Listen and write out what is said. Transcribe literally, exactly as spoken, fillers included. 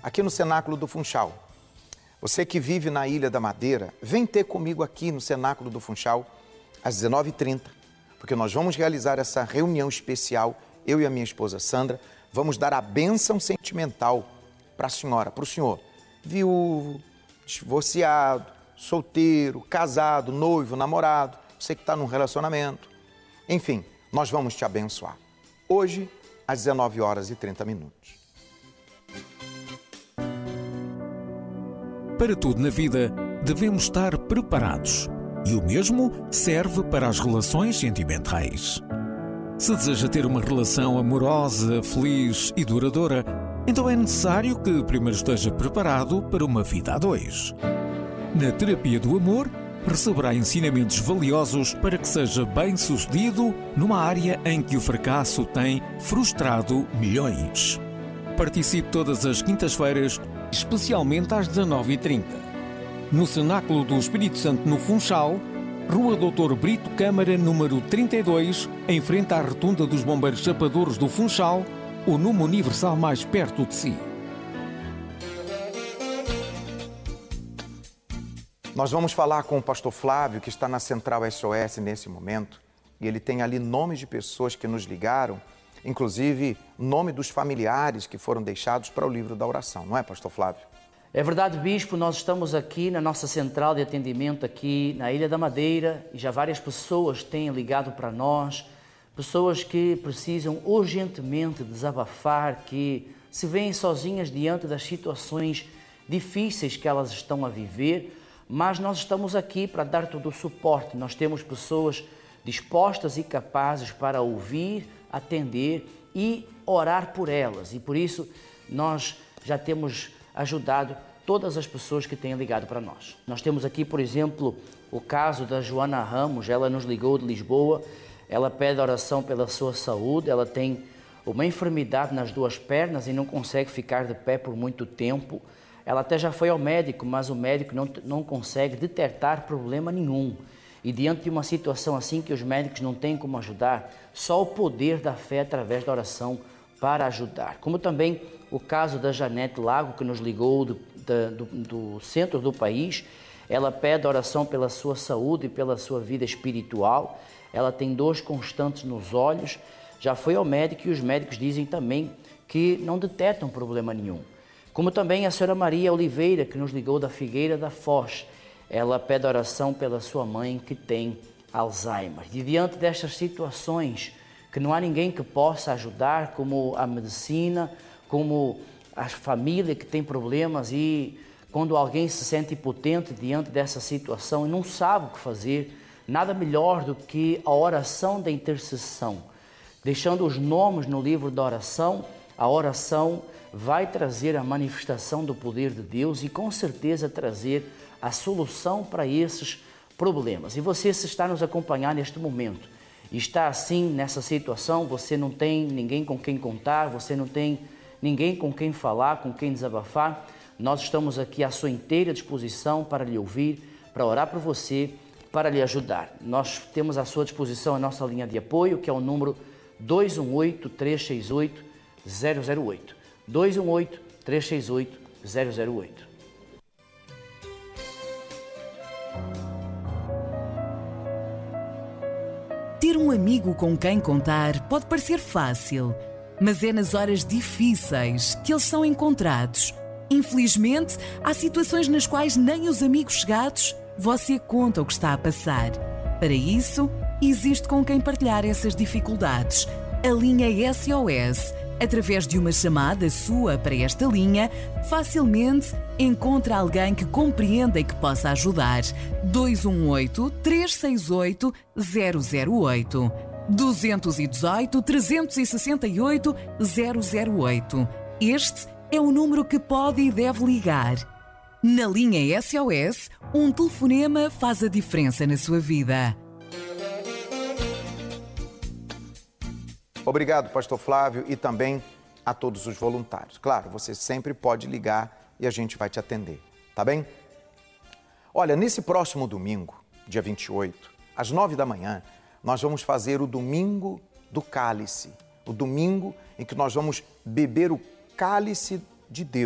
aqui no Cenáculo do Funchal. Você que vive na Ilha da Madeira, vem ter comigo aqui no Cenáculo do Funchal às dezenove e trinta, porque nós vamos realizar essa reunião especial, eu e a minha esposa Sandra, vamos dar a bênção sentimental para a senhora, para o senhor, viúvo, divorciado, solteiro, casado, noivo, namorado, você que está num relacionamento. Enfim, nós vamos te abençoar. Hoje, às dezenove horas e trinta minutos. Para tudo na vida, devemos estar preparados. E o mesmo serve para as relações sentimentais. Se deseja ter uma relação amorosa, feliz e duradoura, então é necessário que primeiro esteja preparado para uma vida a dois. Na terapia do amor, receberá ensinamentos valiosos para que seja bem-sucedido numa área em que o fracasso tem frustrado milhões. Participe todas as quintas-feiras, especialmente às dezenove e trinta. No Cenáculo do Espírito Santo, no Funchal, Rua doutor Brito Câmara, número trinta e dois, em frente à Rotunda dos Bombeiros Chapadores do Funchal, o número universal mais perto de si. Nós vamos falar com o pastor Flávio, que está na Central S O S nesse momento, e ele tem ali nomes de pessoas que nos ligaram, inclusive nome dos familiares que foram deixados para o livro da oração, não é, pastor Flávio? É verdade, Bispo, nós estamos aqui na nossa central de atendimento aqui na Ilha da Madeira e já várias pessoas têm ligado para nós, pessoas que precisam urgentemente desabafar, que se veem sozinhas diante das situações difíceis que elas estão a viver, mas nós estamos aqui para dar todo o suporte. Nós temos pessoas dispostas e capazes para ouvir, atender e orar por elas. E por isso nós já temos ajudado todas as pessoas que têm ligado para nós. Nós temos aqui, por exemplo, o caso da Joana Ramos. Ela nos ligou de Lisboa, ela pede oração pela sua saúde, ela tem uma enfermidade nas duas pernas e não consegue ficar de pé por muito tempo. Ela até já foi ao médico, mas o médico não, não consegue detectar problema nenhum. E diante de uma situação assim que os médicos não têm como ajudar, só o poder da fé através da oração para ajudar. Como também o caso da Janete Lago, que nos ligou do, do, do centro do país. Ela pede oração pela sua saúde e pela sua vida espiritual. Ela tem dores constantes nos olhos, já foi ao médico e os médicos dizem também que não detectam problema nenhum. Como também a senhora Maria Oliveira, que nos ligou da Figueira da Foz. Ela pede oração pela sua mãe que tem Alzheimer. E diante destas situações, que não há ninguém que possa ajudar, como a medicina, como a família que tem problemas, e quando alguém se sente impotente diante dessa situação e não sabe o que fazer, nada melhor do que a oração da intercessão. Deixando os nomes no livro da oração, a oração vai trazer a manifestação do poder de Deus e com certeza trazer a solução para esses problemas. E você, se está nos acompanhar neste momento e está assim nessa situação, você não tem ninguém com quem contar, você não tem ninguém com quem falar, com quem desabafar, nós estamos aqui à sua inteira disposição para lhe ouvir, para orar por você, para lhe ajudar. Nós temos à sua disposição a nossa linha de apoio, que é o número dois um oito, três seis oito, zero zero oito. dois um oito, três seis oito, zero zero oito. Ter um amigo com quem contar pode parecer fácil, mas é nas horas difíceis que eles são encontrados. Infelizmente, há situações nas quais nem os amigos chegados você conta o que está a passar. Para isso, existe com quem partilhar essas dificuldades. A linha S O S. Através de uma chamada sua para esta linha, facilmente encontra alguém que compreenda e que possa ajudar. dois um oito, três seis oito, zero zero oito. dois um oito, três seis oito, zero zero oito. Este é o número que pode e deve ligar. Na linha S O S, um telefonema faz a diferença na sua vida. Obrigado, pastor Flávio, e também a todos os voluntários. Claro, você sempre pode ligar e a gente vai te atender, tá bem? Olha, nesse próximo domingo, dia vinte e oito, às nove da manhã, nós vamos fazer o Domingo do Cálice, o domingo em que nós vamos beber o cálice de Deus.